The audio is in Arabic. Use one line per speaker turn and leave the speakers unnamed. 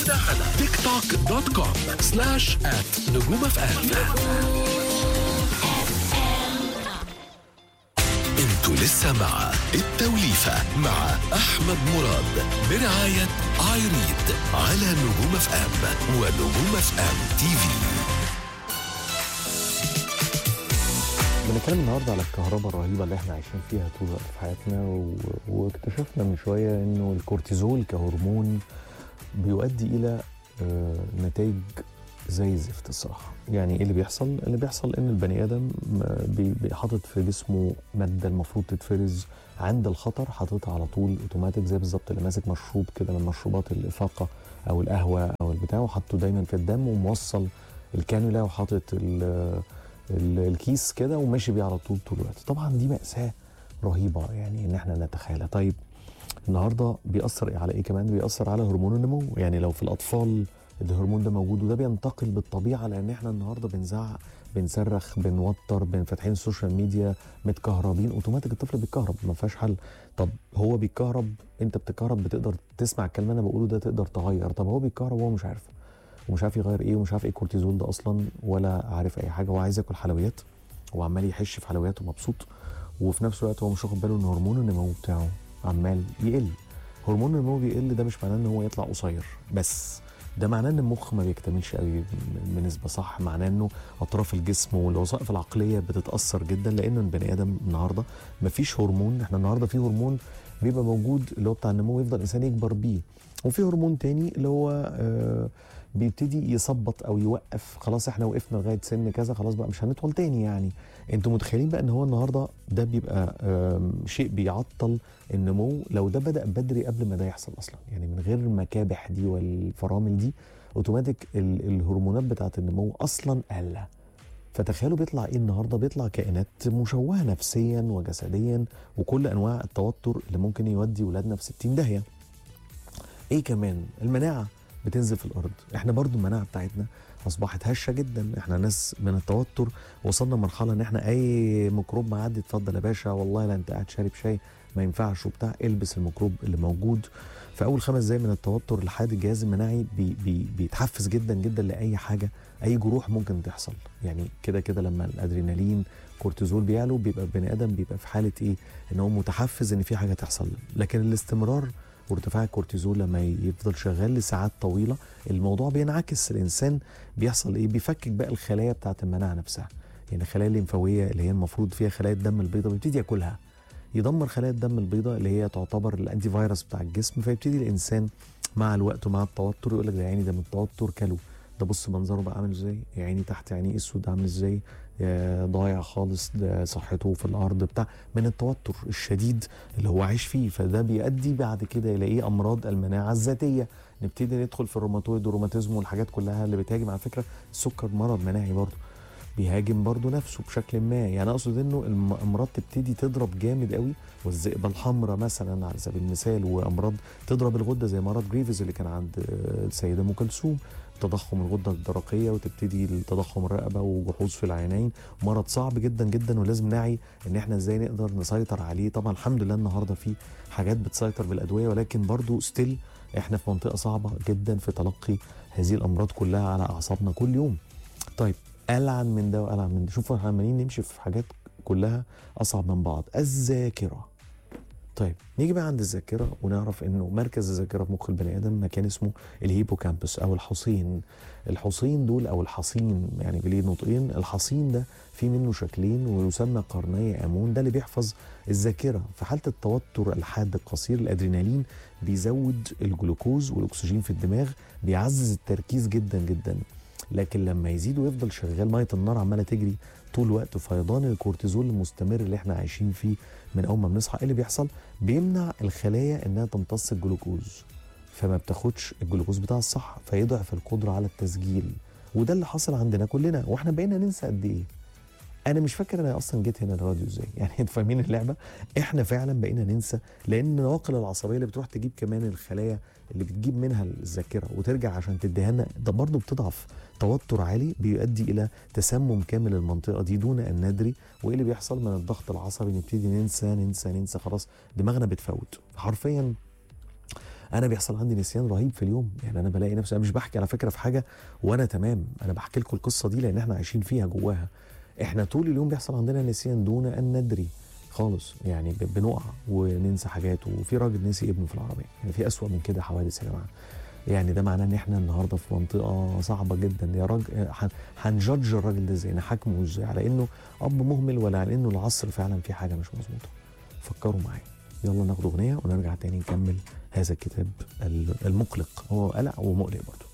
تابعونا على tiktok.com/@نجومفم. انتوا لسه مع التوليفة مع أحمد مراد برعاية عايريد على نجوم اف ام ونجوم اف ام تي في.
بنتكلم النهارده على الكهرباء الرهيبه اللي احنا عايشين فيها طول الوقت في حياتنا واكتشفنا من شويه انه الكورتيزول كهرمون بيؤدي الى نتائج زي الزفت الصراحه. يعني ايه اللي بيحصل؟ اللي بيحصل ان البني ادم بيحطط في جسمه ماده المفروض تتفرز عند الخطر، حاططها على طول اوتوماتيك زي بالظبط اللي ماسك مشروب كده من مشروبات الافاقه او القهوه او البتاع وحاطه دايما في الدم وموصل الكانولا وحاطط الكيس كده وماشي بيه على طول الوقت. طبعا دي مأساة رهيبة يعني ان احنا نتخيلها. طيب النهارده بيأثر على ايه كمان؟ بيأثر على هرمون النمو. يعني لو في الاطفال الهرمون ده موجود وده بينتقل بالطبيعه، لان احنا النهارده بنزعق بنصرخ بنوتر فاتحين السوشيال ميديا متكهربين، اوتوماتيك الطفل بيتكهرب ما فيهاش حل. طب هو بيتكهرب، انت بتتكهرب بتقدر تسمع الكلمه انا بقوله ده تقدر تغير. طب هو بيتكهرب وهو مش عارف ومش عارف يغير ايه ومش عارف ايه الكورتيزول ده اصلا ولا عارف اي حاجه. هو عايز ياكل حلويات وعمال يحش في حلويات ومبسوط، وفي نفس الوقت هو مش واخد باله ان هرمون النمو بتاعه عمال يقل. هرمون النمو بيقل ده مش معناه ان هو يطلع قصير بس، ده معناه ان المخ ما بيكتملش قوي بنسبه صح، معناه انه اطراف الجسم والوظائف العقليه بتتاثر جدا، لان البني ادم النهارده ما فيش هرمون. احنا النهارده في هرمون بيبقى موجود اللي هو بتاع النمو يفضل الانسان يكبر بيه، وفي هرمون تاني اللي هو بيبتدي يثبط او يوقف. خلاص احنا وقفنا لغايه سن كذا، خلاص بقى مش هنطول تاني. يعني انتوا متخيلين بقى ان هو النهارده ده بيبقى شيء بيعطل النمو لو ده بدأ بدري قبل ما ده يحصل اصلا. يعني من غير المكابح دي والفرامل دي اوتوماتيك الهرمونات بتاعت النمو اصلا قل. فتخيلوا بيطلع ايه النهارده؟ بيطلع كائنات مشوهه نفسيا وجسديا وكل انواع التوتر اللي ممكن يودي ولادنا في 60 داهيه. ايه كمان؟ المناعه بتنزل في الارض. احنا برضو المناعه بتاعتنا اصبحت هشه جدا. احنا ناس من التوتر وصلنا لمرحله ان احنا اي ميكروب معدي اتفضل يا باشا والله لا انت قاعد شارب شاي ما ينفعش وبتاع، البس الميكروب اللي موجود. في اول 5 دقايق من التوتر لحد الجهاز المناعي بيتحفز جدا جدا لاي حاجه، اي جروح ممكن تحصل. يعني كده كده لما الادرينالين كورتيزول بيعلو بيبقى البني ادم بيبقى في حاله ايه؟ ان هو متحفز ان في حاجه تحصل. لكن الاستمرار وارتفاع الكورتيزول لما يفضل شغال لساعات طويله الموضوع بينعكس. الانسان بيحصل ايه؟ بيفكك بقى الخلايا بتاعه المناعه نفسها. يعني الخلايا الليمفاويه اللي هي المفروض فيها خلايا الدم البيضاء بيبتدي ياكلها، يدمر خلايا الدم البيضاء اللي هي تعتبر الانتي فيروس بتاع الجسم. فيبتدي الانسان مع الوقت ومع التوتر يقول لك ده يا عيني ده من التوتر كلو، ده بص منظره بقى عامل ازاي، يا عيني تحت عينيه اسود عامل ازاي، ضايع خالص، ده صحته في الارض بتاع من التوتر الشديد اللي هو عايش فيه. فده بيؤدي بعد كده يلاقيه امراض المناعه الذاتيه. نبتدي ندخل في الروماتويد والروماتيزم والحاجات كلها اللي بتهاجم. على فكره السكر مرض مناعي برضه بيهاجم برضه نفسه بشكل ما. يعني اقصد انه الامراض تبتدي تضرب جامد قوي، والذئبه الحمراء مثلا على سبيل المثال، وامراض تضرب الغده زي مرض جريفز اللي كان عند السيده ام كلثوم، تضخم الغده الدرقيه وتبتدي التضخم الرقبه وجحوظ في العينين. مرض صعب جدا جدا ولازم نعي ان احنا ازاي نقدر نسيطر عليه. طبعا الحمد لله النهارده في حاجات بتسيطر بالادويه، ولكن برضه ستيل احنا في منطقه صعبه جدا في تلقي هذه الامراض كلها على اعصابنا كل يوم. طيب ألعن من ده وألعن من ده. شوفوا احنا عمالين نمشي في حاجات كلها أصعب من بعض. الذاكرة. طيب نيجي بقى عند الذاكرة ونعرف إنه مركز الذاكرة في مخ البني آدم مكان اسمه الهيبوكامبس أو الحصين. الحصين دول أو الحصين يعني بليه نطقين. الحصين ده في منه شكلين ويسمى قرني آمون، ده اللي بيحفظ الذاكرة. في حالة التوتر الحاد القصير الأدرينالين بيزود الجلوكوز والأكسجين في الدماغ، بيعزز التركيز جدا جدا. لكن لما يزيد ويفضل شغال ميه النار عماله تجري طول الوقت، فيضان الكورتيزول المستمر اللي احنا عايشين فيه من اول ما بنصحى، ايه اللي بيحصل؟ بيمنع الخلايا انها تمتص الجلوكوز، فما بتاخدش الجلوكوز بتاع الصح، فيضعف القدره على التسجيل. وده اللي حصل عندنا كلنا، واحنا بقينا ننسى قد ايه. انا مش فاكر انا اصلا جيت هنا الراديو ازاي، يعني انتوا فاهمين اللعبه؟ احنا فعلا بقينا ننسى، لان النواقل العصبيه اللي بتروح تجيب كمان الخلايا اللي بتجيب منها الذاكره وترجع عشان تديها لنا ده برضه بتضعف. توتر عالي بيؤدي الى تسمم كامل المنطقه دي دون ان ندري. وايه اللي بيحصل؟ من الضغط العصبي نبتدي ننسى ننسى ننسى، خلاص دماغنا بتفوت حرفيا. انا بيحصل عندي نسيان رهيب في اليوم، يعني انا بلاقي نفسي، انا مش بحكي على فكره في حاجه وانا تمام، انا بحكي لكم القصه دي لان احنا عايشين فيها جواها. احنا طول اليوم بيحصل عندنا نسيان دون ان ندري خالص، يعني بنقع وننسى حاجات. وفي راجل نسي ابنه في العربيه، يعني في اسوأ من كده حوادث يا جماعه. يعني ده معناه ان احنا النهارده في منطقه صعبه جدا. يا راجل هنجادج الراجل ده ازاي، نحاكمه ازاي على انه اب مهمل ولا على انه العصر فعلا في حاجه مش مظبوطه؟ فكروا معايا. يلا ناخد اغنيه ونرجع تاني نكمل هذا الكتاب المقلق، هو قلق ومقلق برضه.